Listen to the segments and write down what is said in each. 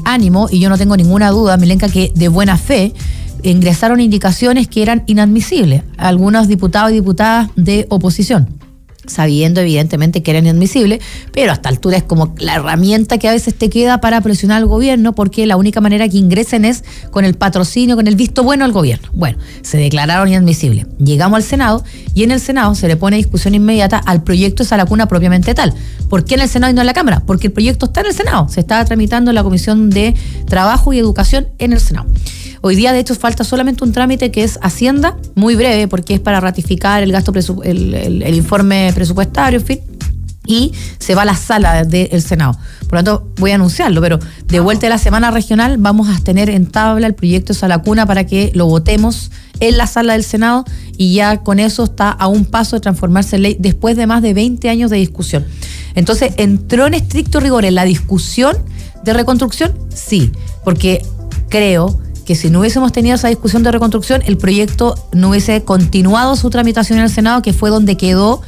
ánimo, y yo no tengo ninguna duda, Milenka, que de buena fe ingresaron indicaciones que eran inadmisibles a algunos diputados y diputadas de oposición, sabiendo evidentemente que eran inadmisibles, pero a esta altura es como la herramienta que a veces te queda para presionar al gobierno, porque la única manera que ingresen es con el patrocinio, con el visto bueno al gobierno. Bueno, se declararon inadmisibles. Llegamos al Senado y en el Senado se le pone a discusión inmediata al proyecto de Sala Cuna propiamente tal. ¿Por qué en el Senado y no en la Cámara? Porque el proyecto está en el Senado, se está tramitando en la Comisión de Trabajo y Educación en el Senado. Hoy día, de hecho, falta solamente un trámite que es Hacienda, muy breve, porque es para ratificar el gasto el informe presupuestario, en fin, y se va a la sala del Senado. Por lo tanto, voy a anunciarlo, pero de vuelta a la semana regional vamos a tener en tabla el proyecto de Sala Cuna para que lo votemos en la sala del Senado, y ya con eso está a un paso de transformarse en ley después de más de 20 años de discusión. Entonces, ¿entró en estricto rigor en la discusión de reconstrucción? Sí, porque creo que si no hubiésemos tenido esa discusión de reconstrucción, el proyecto no hubiese continuado su tramitación en el Senado, que fue donde quedó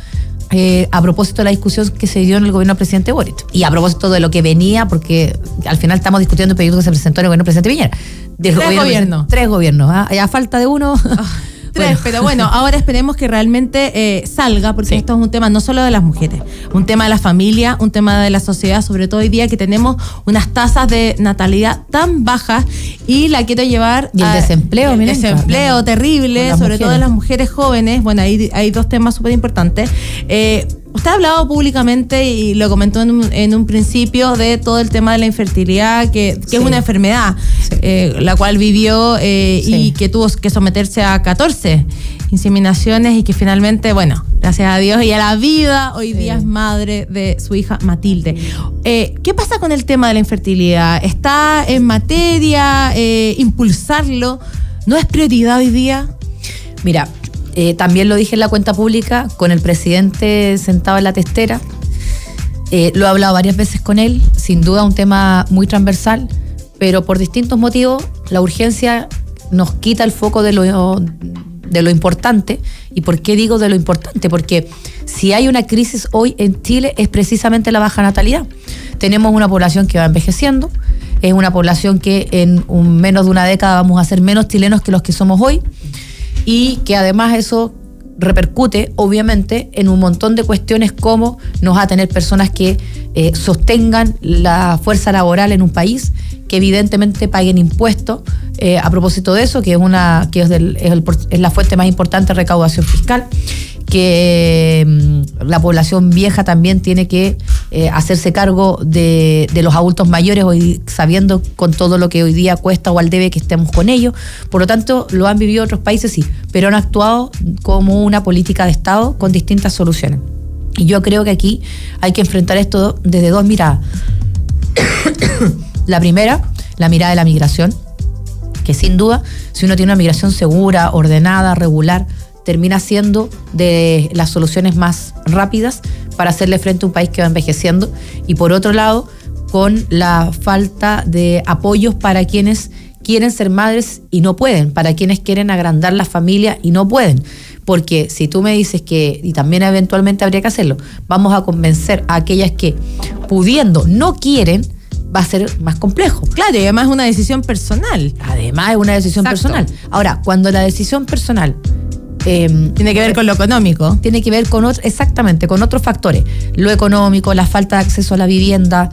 a propósito de la discusión que se dio en el gobierno del presidente Boric. Y a propósito de lo que venía, porque al final estamos discutiendo el proyecto que se presentó en el gobierno del presidente Piñera. Tres gobiernos. A falta de uno. Tres, pero bueno, ahora esperemos que realmente salga, porque esto es un tema no solo de las mujeres, un tema de la familia, un tema de la sociedad, sobre todo hoy día que tenemos unas tasas de natalidad tan bajas, y la quiero llevar y el desempleo, desempleo terrible, sobre todo de las mujeres jóvenes. Bueno, hay dos temas súper importantes. Usted ha hablado públicamente y lo comentó en un principio de todo el tema de la infertilidad, que es una enfermedad, la cual vivió y que tuvo que someterse a 14 inseminaciones, y que finalmente, bueno, gracias a Dios y a la vida, hoy día es madre de su hija Matilde. ¿Qué pasa con el tema de la infertilidad? ¿Está en materia impulsarlo? ¿No es prioridad hoy día? Mira, también lo dije en la cuenta pública, con el presidente sentado en la testera. Lo he hablado varias veces con él, sin duda un tema muy transversal, pero por distintos motivos la urgencia nos quita el foco de lo importante. ¿Y por qué digo de lo importante? Porque si hay una crisis hoy en Chile es precisamente la baja natalidad. Tenemos una población que va envejeciendo, es una población que en menos de una década vamos a ser menos chilenos que los que somos hoy, y que además eso repercute obviamente en un montón de cuestiones, como no va a tener personas que sostengan la fuerza laboral en un país, que evidentemente paguen impuestos a propósito de eso, que es la fuente más importante de recaudación fiscal, que la población vieja también tiene que hacerse cargo de los adultos mayores, hoy sabiendo con todo lo que hoy día cuesta o al debe que estemos con ellos. Por lo tanto, lo han vivido otros países, sí, pero han actuado como una política de Estado con distintas soluciones. Y yo creo que aquí hay que enfrentar esto desde dos miradas. La primera, la mirada de la migración, que sin duda, si uno tiene una migración segura, ordenada, regular, termina siendo de las soluciones más rápidas para hacerle frente a un país que va envejeciendo. Y por otro lado, con la falta de apoyos para quienes quieren ser madres y no pueden, para quienes quieren agrandar la familia y no pueden. Porque si tú me dices que, y también eventualmente habría que hacerlo, vamos a convencer a aquellas que pudiendo no quieren, va a ser más complejo. Claro, y además es una decisión personal. Además es una decisión personal. Ahora, cuando la decisión personal tiene que ver con lo económico. Tiene que ver con exactamente, con otros factores. Lo económico, la falta de acceso a la vivienda,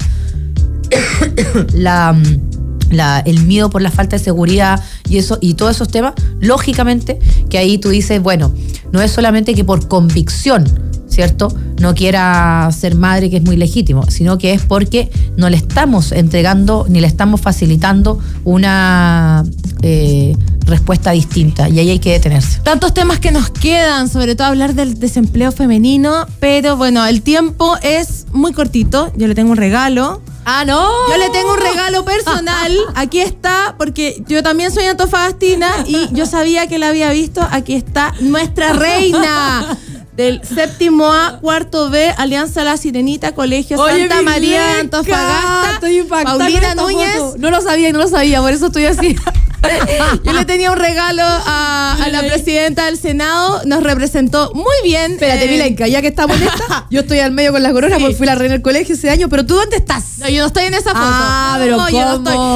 el miedo por la falta de seguridad y todos esos temas, lógicamente que ahí tú dices, bueno, no es solamente que por convicción, ¿cierto?, no quiera ser madre, que es muy legítimo, sino que es porque no le estamos entregando ni le estamos facilitando una respuesta distinta, y ahí hay que detenerse. Tantos temas que nos quedan, sobre todo hablar del desempleo femenino, pero bueno, el tiempo es muy cortito. Yo le tengo un regalo. ¡Ah, no! Yo le tengo un regalo personal. Aquí está, porque yo también soy antofagastina y yo sabía que la había visto. Aquí está nuestra reina del 7º A, 4º B, Alianza La Sirenita, Colegio Santa María de Antofagasta. Estoy impactada. Paulina Núñez. No lo sabía, por eso estoy así. Yo le tenía un regalo a la presidenta del Senado, nos representó muy bien. Espérate, Milenka, ya que estamos en esta, yo estoy al medio con las coronas, porque fui la reina del colegio ese año, pero ¿tú dónde estás? No, yo no estoy en esa foto. Ah, pero no, ¿cómo? Yo no estoy.